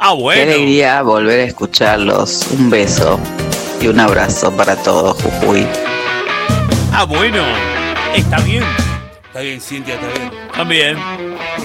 Ah, bueno. Qué alegría volver a escucharlos. Un beso y un abrazo para todos, Jujuy. Ah, bueno. Está bien. Está bien, Cintia, está bien. También.